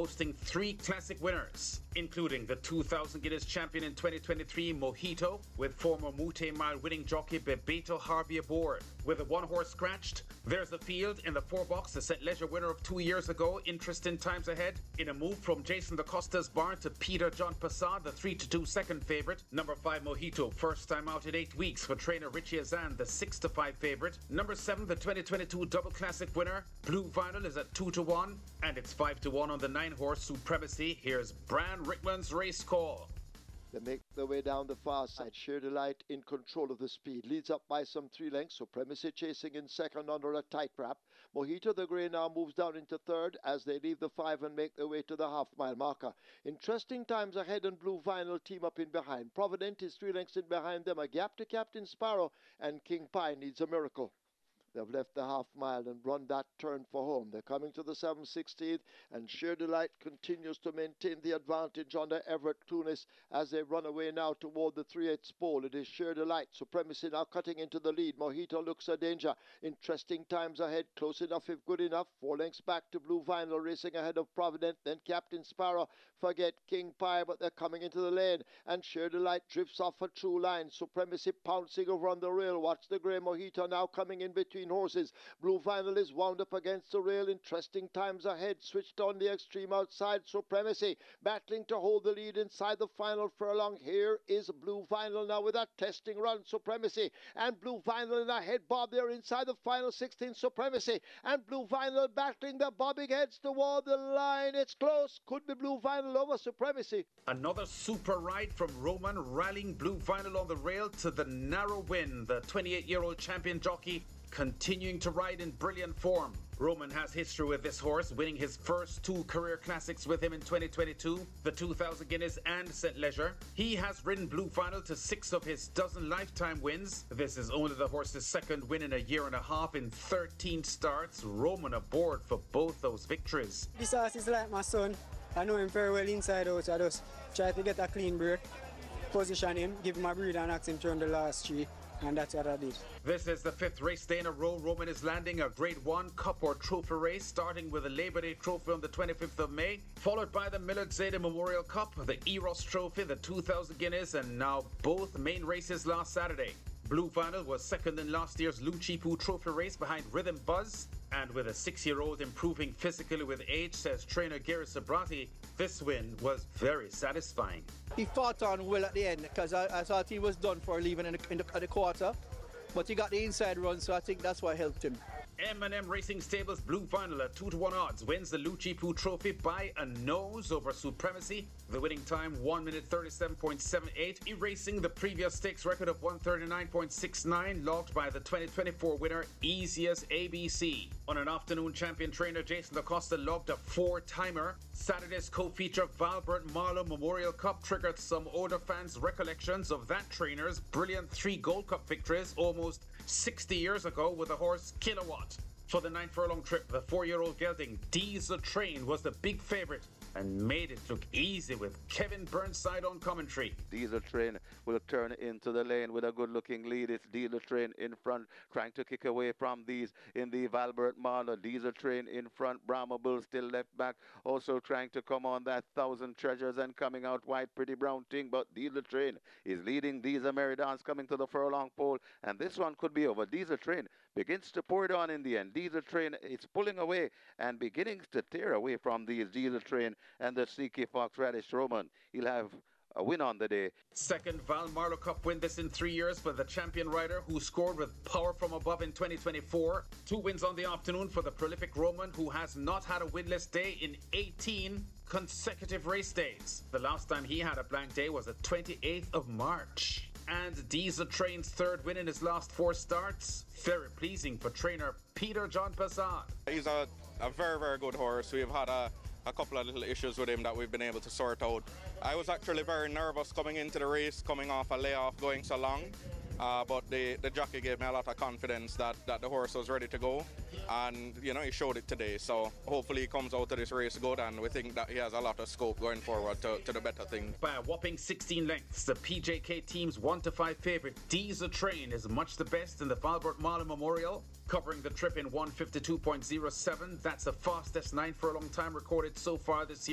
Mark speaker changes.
Speaker 1: boasting 3 classic winners, including the 2000 Guinness champion in 2023 Mojito, with former Mute Mile winning jockey Bebeto Harvey aboard. With a 1-horse scratched, there's the field in the 4-box, the St. Leger winner of 2 years ago, Interesting Times Ahead, in a move from Jason DaCosta's barn to Peter John Passad, the 3-2 second favourite. Number 5 Mojito, first time out in 8 weeks for trainer Richie Azan, the 6-5 favourite. Number 7, the 2022 Double Classic winner, Blue Vinyl, is at 2-1, and it's 5-1 on the 9-horse Supremacy. Here's Bran Rickman's race call.
Speaker 2: They make their way down the far side. Sheer Delight in control of the speed. Leads up by some 3 lengths. Supremacy chasing in second under a tight wrap. Mojito the Grey now moves down into third as they leave the 5 and make their way to the half-mile marker. Interesting Times Ahead and Blue Vinyl team up in behind. Provident is 3 lengths in behind them. A gap to Captain Sparrow, and King Pie needs a miracle. They've left the half-mile and run that turn for home. They're coming to the 7/16th, and Sheer Delight continues to maintain the advantage under Everett Clunis as they run away now toward the 3/8 pole. It is Sheer Delight. Supremacy now cutting into the lead. Mojito looks a danger. Interesting Times Ahead, close enough if good enough. 4 lengths back to Blue Vinyl, racing ahead of Provident. Then Captain Sparrow, forget King Pie, but they're coming into the lane. And Sheer Delight drifts off a true line. Supremacy pouncing over on the rail. Watch the Grey. Mojito now coming in between horses. Blue Vinyl is wound up against the rail. Interesting Times Ahead, switched on the extreme outside. Supremacy battling to hold the lead inside the final furlong. Here is Blue Vinyl now with a testing run. Supremacy and Blue Vinyl in a head bob there inside the final 16. Supremacy and Blue Vinyl battling the bobbing heads toward the line. It's close. Could be Blue Vinyl over Supremacy.
Speaker 1: Another super ride from Roman, rallying Blue Vinyl on the rail to the narrow win. The 28-year-old champion jockey continuing to ride in brilliant form. Roman has history with this horse, winning his first 2 career classics with him in 2022, the 2000 Guinness and St. Leger. He has ridden Blue Vinyl to 6 of his dozen lifetime wins. This is only the horse's 2nd win in a year and a half in 13 starts. Roman aboard for both those victories.
Speaker 3: This horse is like my son. I know him very well inside out. I just try to get a clean break, position him, give him a breather and ask him to run the last 3. And that's what I did.
Speaker 1: This is the 5th race day in a row. Roman is landing a Grade 1 Cup or Trophy race, starting with the Labor Day Trophy on the 25th of May, followed by the Millard Zeta Memorial Cup, the Eros Trophy, the 2000 Guinness, and now both main races last Saturday. Blue Vinyl was 2nd in last year's Luchipu Trophy race behind Rhythm Buzz, and with a 6-year-old improving physically with age, says trainer Gary Sabrati, this win was very satisfying.
Speaker 4: He fought on well at the end because I thought he was done for leaving at the quarter, but he got the inside run, so I think that's what helped him.
Speaker 1: M&M Racing Stables Blue Vinyl at 2-1 odds wins the Luchipu Trophy by a nose over Supremacy. The winning time 1 minute 37.78, erasing the previous stakes record of 139.69 logged by the 2024 winner Easy as ABC. On an afternoon, champion trainer Jason DaCosta logged a 4-timer. Saturday's co-feature Valbert Marlowe Memorial Cup triggered some older fans' recollections of that trainer's brilliant 3 Gold Cup victories almost 60 years ago with the horse Kilowatt. For the 9 furlong trip, the 4-year-old gelding Diesel Train was the big favourite and made it look easy with Kevin Burnside on commentary.
Speaker 5: Diesel Train will turn into the lane with a good-looking lead. It's Diesel Train in front, trying to kick away from these in the Valbert Marlowe. Diesel Train in front, Brahma Bull still left back, also trying to come on that 1000 Treasures and coming out wide, Pretty Brown Thing, but Diesel Train is leading. Diesel Meridance coming to the furlong pole, and this one could be over. Diesel Train begins to pour it on in the end. Diesel Train is pulling away and beginning to tear away from these. Diesel Train and the Sneaky Fox Radish Roman. He'll have a win on the day.
Speaker 1: 2nd Val Marlowe Cup win this in 3 years for the champion rider who scored with power from above in 2024. 2 wins on the afternoon for the prolific Roman who has not had a winless day in 18 consecutive race days. The last time he had a blank day was the 28th of March. And Diesel Train's 3rd win in his last 4 starts. Very pleasing for trainer Peter John Passad.
Speaker 6: He's a very, very good horse. We've had a couple of little issues with him that we've been able to sort out. I was actually very nervous coming into the race, coming off a layoff, going so long. But the jockey gave me a lot of confidence that the horse was ready to go. And, you know, he showed it today. So hopefully he comes out to this race good, and we think that he has a lot of scope going forward to the better thing.
Speaker 1: By a whopping 16 lengths, the PJK team's 1-5 favourite Diesel Train is much the best in the Valbert Marlowe Memorial, covering the trip in 1:52.07. That's the fastest 9 furlong time recorded so far this year.